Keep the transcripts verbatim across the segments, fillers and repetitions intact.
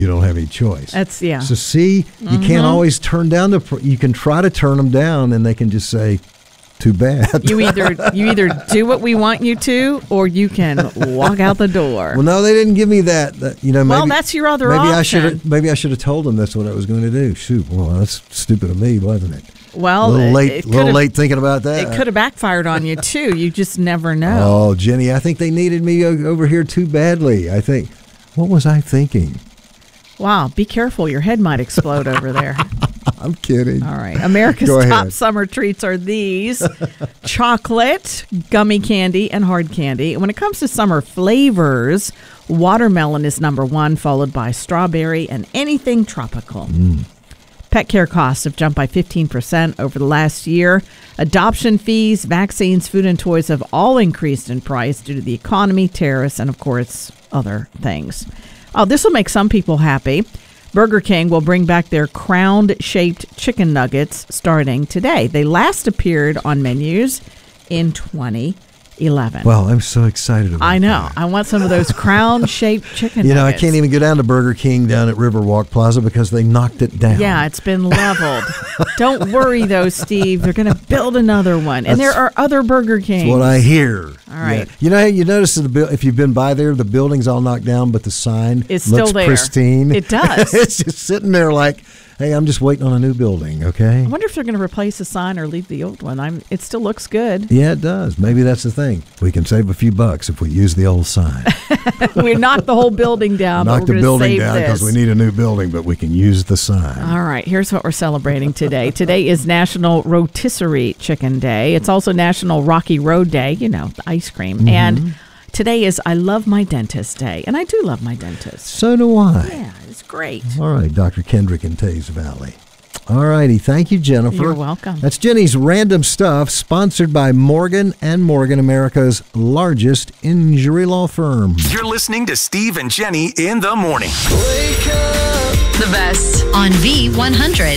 you don't have any choice. That's, yeah. So see, you mm-hmm. can't always turn down the, you can try to turn them down and they can just say, too bad. You either you either do what we want you to, or you can walk out the door. Well, no, they didn't give me that. that you know, maybe, well, that's your other maybe option. I should maybe I should have told them that's what I was going to do. Shoot, well, that's stupid of me, wasn't it? Well, a little late, it little late thinking about that. It could have backfired on you too. You just never know. Oh, Jenny, I think they needed me over here too badly. I think. What was I thinking? Wow, be careful. Your head might explode over there. I'm kidding. All right. America's top summer treats are these: chocolate, gummy candy, and hard candy. And when it comes to summer flavors, watermelon is number one, followed by strawberry and anything tropical. Mm. Pet care costs have jumped by fifteen percent over the last year. Adoption fees, vaccines, food, and toys have all increased in price due to the economy, tariffs, and, of course, other things. Oh, this will make some people happy. Burger King will bring back their crown-shaped chicken nuggets starting today. They last appeared on menus in twenty eleven. Well, I'm so excited about I know. that. I want some of those crown-shaped chicken you know, nuggets. I can't even go down to Burger King down at Riverwalk Plaza because they knocked it down. Yeah, it's been leveled. Don't worry, though, Steve. They're going to build another one. And That's, there are other Burger Kings. That's what I hear. All right. Yeah. You know, you notice that the, if you've been by there, the building's all knocked down, but the sign it's looks still there. pristine. It does. It's just sitting there like, hey, I'm just waiting on a new building, okay? I wonder if they're going to replace the sign or leave the old one. I'm. It still looks good. Yeah, it does. Maybe that's the thing. We can save a few bucks if we use the old sign. We knocked the whole building down. Knock but the we're building save down because we need a new building, but we can use the sign. All right, here's what we're celebrating today. Today is National Rotisserie Chicken Day. It's also National Rocky Road Day, you know, the ice cream. Mm-hmm. And today is I Love My Dentist Day. And I do love my dentist. So do I. Yeah, it's great. All right, Doctor Kendrick in Tays Valley. All righty. Thank you, Jennifer. You're welcome. That's Jenny's Random Stuff, sponsored by Morgan and Morgan, America's largest injury law firm. You're listening to Steve and Jenny in the morning. Wake up. The best on V one hundred.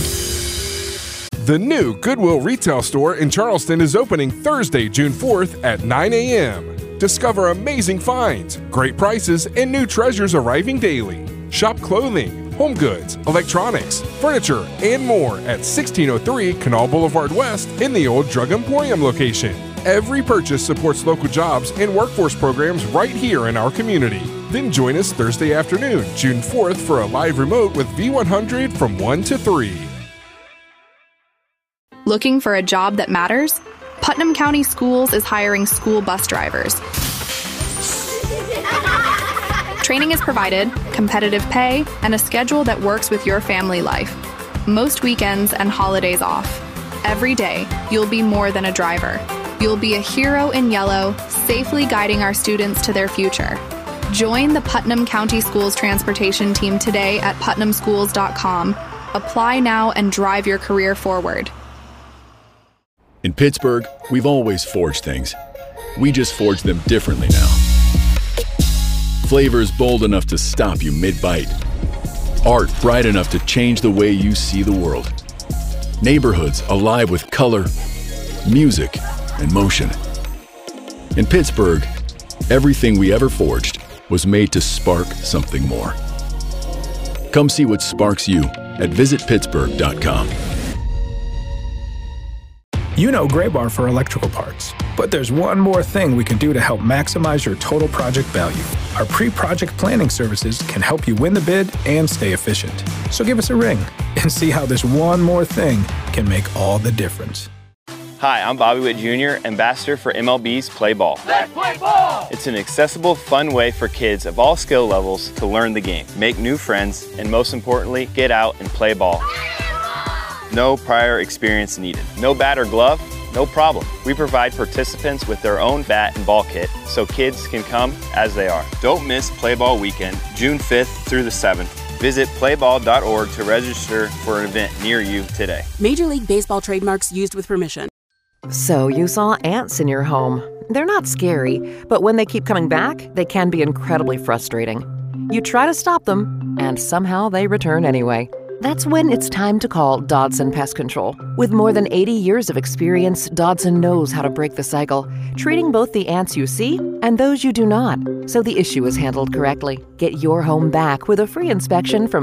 The new Goodwill retail store in Charleston is opening Thursday, June fourth at nine a.m. Discover amazing finds, great prices, and new treasures arriving daily. Shop clothing, home goods, electronics, furniture, and more at sixteen oh three Canal Boulevard West in the old Drug Emporium location. Every purchase supports local jobs and workforce programs right here in our community. Then join us Thursday afternoon, June fourth, for a live remote with V one hundred from one to three. Looking for a job that matters? Putnam County Schools is hiring school bus drivers. Training is provided, competitive pay, and a schedule that works with your family life. Most weekends and holidays off. Every day, you'll be more than a driver. You'll be a hero in yellow, safely guiding our students to their future. Join the Putnam County Schools transportation team today at putnam schools dot com. Apply now and drive your career forward. In Pittsburgh, we've always forged things. We just forge them differently now. Flavors bold enough to stop you mid-bite. Art bright enough to change the way you see the world. Neighborhoods alive with color, music, and motion. In Pittsburgh, everything we ever forged was made to spark something more. Come see what sparks you at visit pittsburgh dot com. You know Graybar for electrical parts, but there's one more thing we can do to help maximize your total project value. Our pre-project planning services can help you win the bid and stay efficient. So give us a ring and see how this one more thing can make all the difference. Hi, I'm Bobby Witt Junior, ambassador for M L B's Play Ball. Let's play ball! It's an accessible, fun way for kids of all skill levels to learn the game, make new friends, and most importantly, get out and play ball. No prior experience needed. No bat or glove? No problem. We provide participants with their own bat and ball kit so kids can come as they are. Don't miss Play Ball Weekend, June fifth through the seventh. Visit play ball dot org to register for an event near you today. Major League Baseball trademarks used with permission. So you saw ants in your home. They're not scary, but when they keep coming back, they can be incredibly frustrating. You try to stop them, and somehow they return anyway. That's when it's time to call Dodson Pest Control. With more than eighty years of experience, Dodson knows how to break the cycle, treating both the ants you see and those you do not, so the issue is handled correctly. Get your home back with a free inspection from